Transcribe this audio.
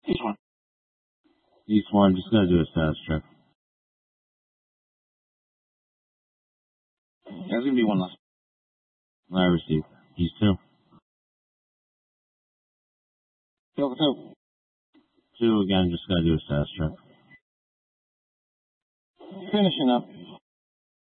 East one. East one, just gotta do a status check. There's gonna be one less. I received. East two. Delta two. Two again, just gotta do a status check. Finishing up.